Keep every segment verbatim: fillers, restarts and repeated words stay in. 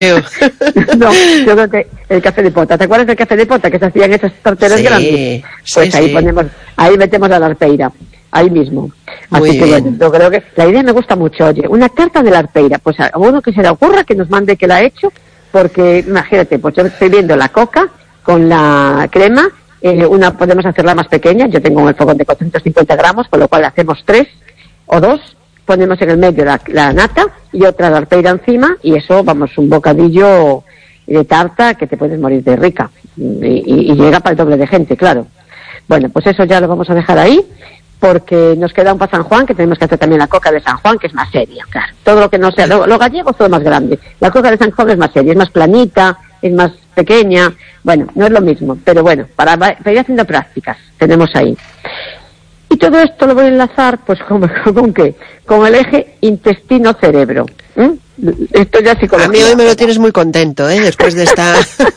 No, yo creo que el café de pota. ¿Te acuerdas del café de pota que se hacían esas tarteras sí, grandes? Pues sí, ahí sí. ponemos, ahí metemos a la arpeira, ahí mismo. Muy Así que bien. bueno, yo creo que la idea me gusta mucho. Oye, una tarta de la arpeira, pues a uno que se le ocurra que nos mande que la ha hecho, porque imagínate, pues yo estoy viendo la coca con la crema, eh, una podemos hacerla más pequeña, yo tengo un fogón de cuatrocientos cincuenta gramos, con lo cual hacemos tres o dos, ponemos en el medio la, la nata y otra de arpeira encima, y eso, vamos, un bocadillo de tarta que te puedes morir de rica, y, y, y llega para el doble de gente, claro. Bueno, pues eso ya lo vamos a dejar ahí, porque nos queda un para San Juan, que tenemos que hacer también la coca de San Juan, que es más seria, claro. Todo lo que no sea, lo, lo gallego es todo más grande. La coca de San Juan es más seria, es más planita, es más pequeña. Bueno, no es lo mismo, pero bueno, para, para ir haciendo prácticas, tenemos ahí. Y todo esto lo voy a enlazar, pues, ¿con, con qué? Con el eje intestino-cerebro. ¿Mm? Esto ya es psicología. A mí hoy me lo tienes muy contento, ¿eh? Después de esta,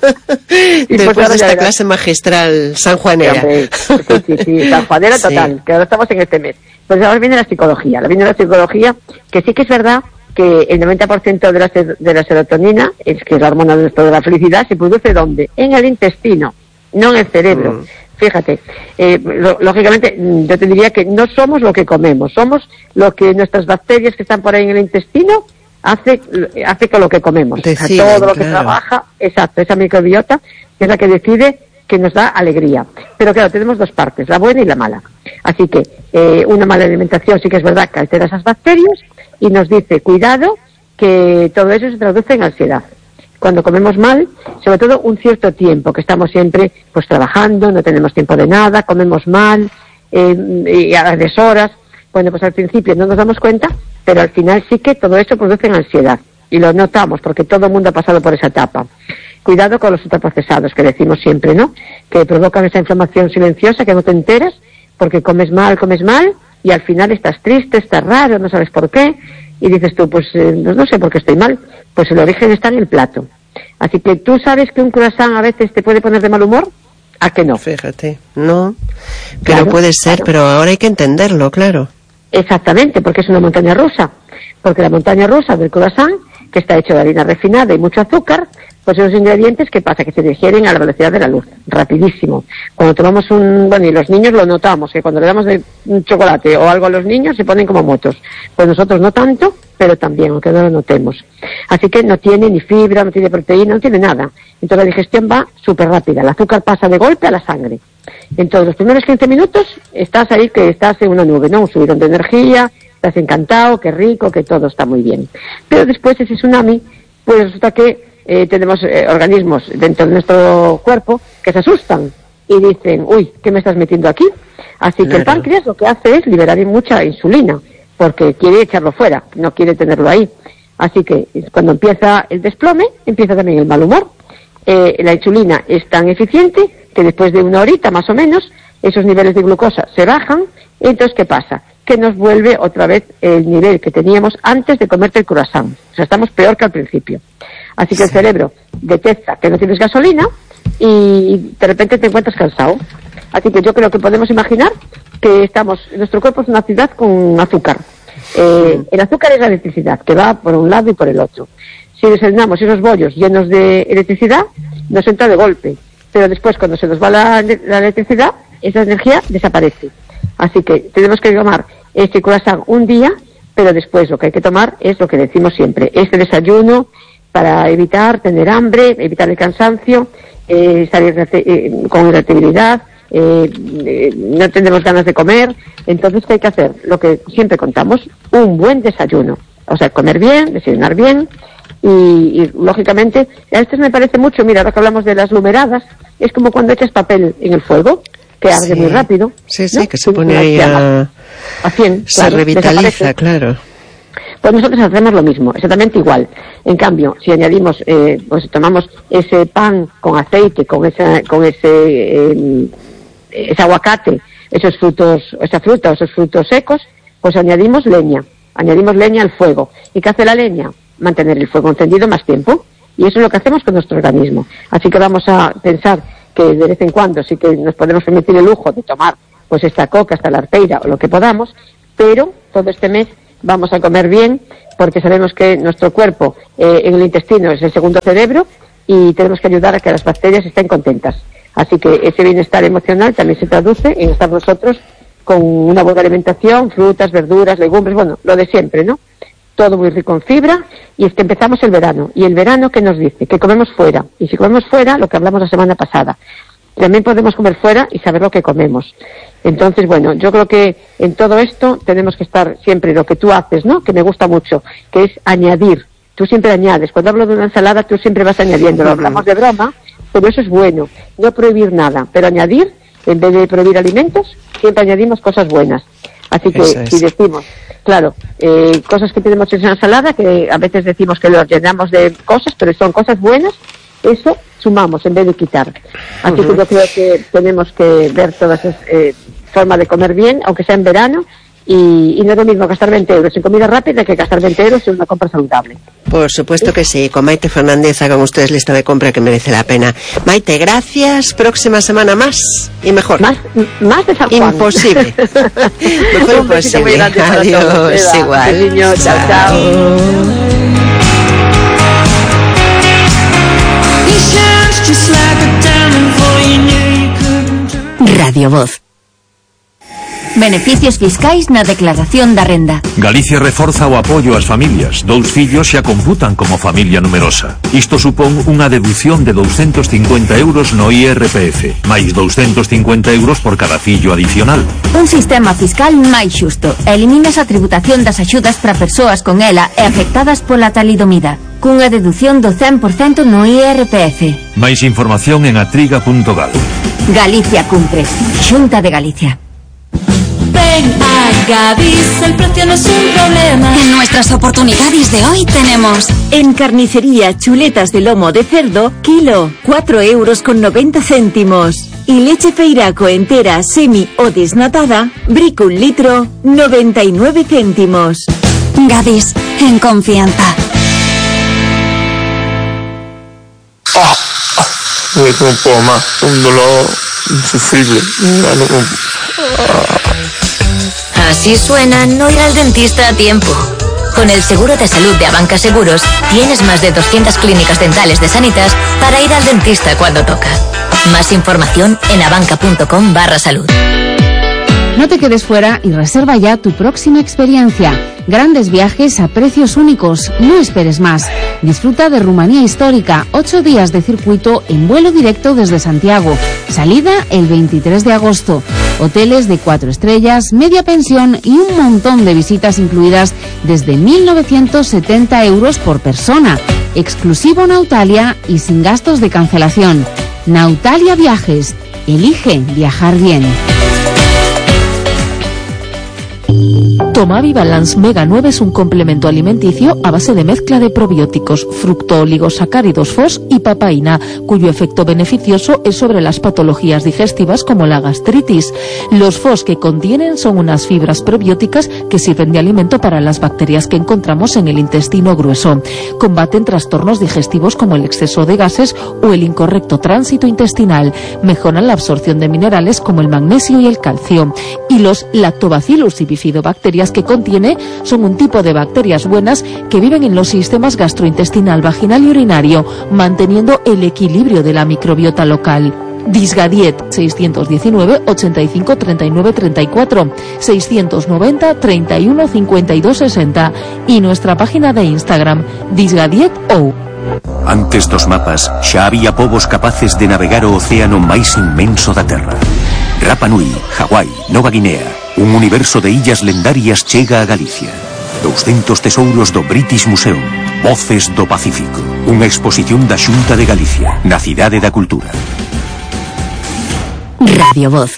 después pues de esta clase magistral sanjuanera. Sí, sí, sí, sanjuanera total, sí. Que ahora estamos en este mes. Pues ahora viene la psicología, ahora viene la psicología, que sí que es verdad que el noventa por ciento de la, de la serotonina, es que es la hormona de la felicidad, se produce ¿dónde? En el intestino, no en el cerebro. Mm. Fíjate, eh, lo, lógicamente yo te diría que no somos lo que comemos, somos lo que nuestras bacterias que están por ahí en el intestino hace, hace con lo que comemos. Deciden, o sea, todo lo claro. que trabaja, exacto, esa microbiota es la que decide que nos da alegría. Pero claro, tenemos dos partes, la buena y la mala. Así que eh, una mala alimentación sí que es verdad que altera esas bacterias y nos dice, cuidado, que todo eso se traduce en ansiedad. Cuando comemos mal, sobre todo un cierto tiempo, que estamos siempre pues trabajando, no tenemos tiempo de nada, comemos mal, eh, y a deshoras. Bueno, pues al principio no nos damos cuenta, pero al final sí que todo eso produce ansiedad. Y lo notamos, porque todo el mundo ha pasado por esa etapa. Cuidado con los ultraprocesados, que decimos siempre, ¿no? Que provocan esa inflamación silenciosa que no te enteras, porque comes mal, comes mal, y al final estás triste, estás raro, no sabes por qué, y dices tú, pues eh, no sé por qué estoy mal. Pues el origen está en el plato. Así que tú sabes que un croissant a veces te puede poner de mal humor, ¿a que no? Fíjate, no, pero claro, puede ser, claro. Pero ahora hay que entenderlo, claro. Exactamente, porque es una montaña rusa. Porque la montaña rusa del croissant, que está hecho de harina refinada y mucho azúcar, pues esos ingredientes, ¿qué pasa? Que se digieren a la velocidad de la luz, rapidísimo. Cuando tomamos un... Bueno, y los niños lo notamos, que cuando le damos de un chocolate o algo a los niños se ponen como motos. Pues nosotros no tanto, pero también, aunque no lo notemos. Así que no tiene ni fibra, no tiene proteína, no tiene nada. Entonces la digestión va súper rápida. El azúcar pasa de golpe a la sangre. Entonces los primeros quince minutos estás ahí que estás en una nube, ¿no? Un subidón de energía, estás encantado, qué rico, que todo está muy bien. Pero después ese tsunami, pues resulta que eh, tenemos eh, organismos dentro de nuestro cuerpo que se asustan y dicen, uy, ¿qué me estás metiendo aquí? Así claro. Que el páncreas lo que hace es liberar mucha insulina, porque quiere echarlo fuera, no quiere tenerlo ahí. Así que cuando empieza el desplome, empieza también el mal humor. Eh, la insulina es tan eficiente que después de una horita más o menos, esos niveles de glucosa se bajan. Entonces, ¿qué pasa? Que nos vuelve otra vez el nivel que teníamos antes de comerte el croissant. O sea, estamos peor que al principio. Así que sí. El cerebro detecta que no tienes gasolina y de repente te encuentras cansado. Así que yo creo que podemos imaginar que estamos, nuestro cuerpo es una ciudad con azúcar. Eh, el azúcar es la electricidad, que va por un lado y por el otro. Si desayunamos esos bollos llenos de electricidad, nos entra de golpe. Pero después, cuando se nos va la, la electricidad, esa energía desaparece. Así que tenemos que tomar este croissant un día, pero después lo que hay que tomar es lo que decimos siempre, este desayuno para evitar tener hambre, evitar el cansancio, eh, estar eh, con irritabilidad, eh, eh, no tenemos ganas de comer. Entonces, ¿qué hay que hacer? Lo que siempre contamos, un buen desayuno. O sea, comer bien, desayunar bien y, y lógicamente, a esto me parece mucho, mira, ahora que hablamos de las lumeradas, es como cuando echas papel en el fuego, que arde sí. muy rápido. Sí, sí, ¿no? que se pone ahí a... a cien, se claro, revitaliza, desaparece. Claro. Pues nosotros hacemos lo mismo, exactamente igual. En cambio, si añadimos, eh, pues tomamos ese pan con aceite, con esa, con ese, eh, ese aguacate, esos frutos, esa fruta, esos frutos secos, pues añadimos leña, añadimos leña al fuego. ¿Y qué hace la leña? Mantener el fuego encendido más tiempo. Y eso es lo que hacemos con nuestro organismo. Así que vamos a pensar que de vez en cuando sí que nos podemos permitir el lujo de tomar pues esta coca, esta la arpeira o lo que podamos, pero todo este mes vamos a comer bien, porque sabemos que nuestro cuerpo, eh, en el intestino, es el segundo cerebro, y tenemos que ayudar a que las bacterias estén contentas. Así que ese bienestar emocional también se traduce en estar nosotros con una buena alimentación, frutas, verduras, legumbres, bueno, lo de siempre, ¿no? Todo muy rico en fibra, y es que empezamos el verano. ¿Y el verano qué nos dice? Que comemos fuera. Y si comemos fuera, lo que hablamos la semana pasada, también podemos comer fuera y saber lo que comemos. Entonces, bueno, yo creo que en todo esto tenemos que estar siempre, lo que tú haces, ¿no? Que me gusta mucho, que es añadir. Tú siempre añades. Cuando hablo de una ensalada, tú siempre vas añadiendo. Lo hablamos de broma, pero eso es bueno. No prohibir nada, pero añadir, en vez de prohibir alimentos, siempre añadimos cosas buenas. Así que, es. si decimos, claro, eh, cosas que tenemos en esa ensalada, que a veces decimos que lo llenamos de cosas, pero son cosas buenas, eso sumamos en vez de quitar. Así uh-huh. que yo creo que tenemos que ver todas esas eh, formas de comer bien, aunque sea en verano, y, y no es lo mismo gastar veinte euros en comida rápida que gastar veinte euros en una compra saludable. Por supuesto que sí. Con Maite Fernández hagan ustedes lista de compra, que merece la pena. Maite, gracias. Próxima semana más y mejor. Más, más de San Juan. Imposible. Mejor imposible. Adiós. Igual. Sí, niño, chao, chao. Radio Voz. Beneficios fiscais na declaración da renda. Galicia reforza o apoio ás familias. Dous fillos xa computan como familia numerosa. Isto supón unha deducción de doscientos cincuenta euros no I R P F, máis doscientos cincuenta euros por cada fillo adicional. Un sistema fiscal máis xusto. Eliminas a tributación das axudas para persoas con ela e afectadas pola talidomida, cunha deducción do cen por cento no I R P F. Máis información en atriga punto gal. Galicia cumpre. Xunta de Galicia. Ven a Gadis, el precio no es un problema. En nuestras oportunidades de hoy tenemos: en carnicería, chuletas de lomo de cerdo, kilo, cuatro euros con noventa céntimos. Y leche Feiraco entera, semi o desnatada, brico un litro, noventa y nueve céntimos. Gadis, en confianza. Ah, no puedo más, un dolor insufrible. No, no, ah. Así suena no ir al dentista a tiempo. Con el seguro de salud de Abanca Seguros, tienes más de doscientas clínicas dentales de Sanitas para ir al dentista cuando toca. Más información en abanca punto com barra salud. No te quedes fuera y reserva ya tu próxima experiencia. Grandes viajes a precios únicos. No esperes más. Disfruta de Rumanía Histórica. Ocho días de circuito en vuelo directo desde Santiago. Salida el veintitrés de agosto. Hoteles de cuatro estrellas, media pensión y un montón de visitas incluidas desde mil novecientos setenta euros por persona. Exclusivo Nautalia y sin gastos de cancelación. Nautalia Viajes. Elige viajar bien. Tomavi Balance Mega nueve es un complemento alimenticio a base de mezcla de probióticos, fructooligosacáridos F O S y papaína, cuyo efecto beneficioso es sobre las patologías digestivas como la gastritis. Los F O S que contienen son unas fibras probióticas que sirven de alimento para las bacterias que encontramos en el intestino grueso. Combaten trastornos digestivos como el exceso de gases o el incorrecto tránsito intestinal. Mejoran la absorción de minerales como el magnesio y el calcio. Y los lactobacillus y bifidobacterias que contiene son un tipo de bacterias buenas que viven en los sistemas gastrointestinal, vaginal y urinario, manteniendo el equilibrio de la microbiota local. Disgadiet seiscientos diecinueve, ochenta y cinco, treinta y nueve, treinta y cuatro, seiscientos noventa, treinta y uno, cincuenta y dos, sesenta y nuestra página de Instagram Disgadiet O. Antes dos mapas xa había povos capaces de navegar o océano máis inmenso da Terra. Rapa Nui, Hawái, Nova Guinea, un universo de illas lendarias chega a Galicia. doscientos tesouros do British Museum, Voces do Pacífico, unha exposición da Xunta de Galicia, na Cidade da Cultura. Radio Voz.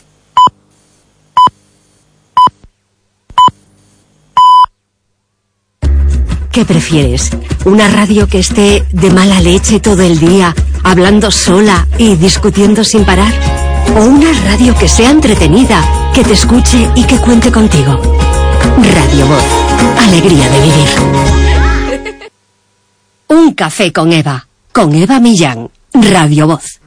¿Qué prefieres? ¿Una radio que esté de mala leche todo el día, hablando sola y discutiendo sin parar? ¿O una radio que sea entretenida, que te escuche y que cuente contigo? Radio Voz. Alegría de vivir. Un café con Eva. Con Eva Millán. Radio Voz.